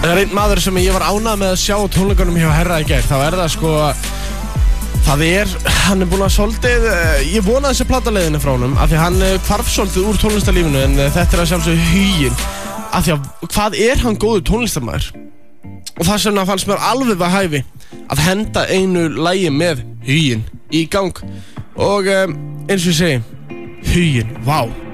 Það einn maður sem ég var ánægð með að sjá á tónleikunum hjá Herra í gær. Þá það sko, hann búinn að svolítið, ég vona þessi plataleiðinni frá honum, af því hann hvarf svolítið úr tónlistarlífinu, en þetta að sjálfsögðu Huginn, af því að hvað hann góður tónlistarmaður? Og það sem fannst mér alveg við hæfi að henda einu lagi með Huginn í gang. Og eins og ég segi, Huginn, vá.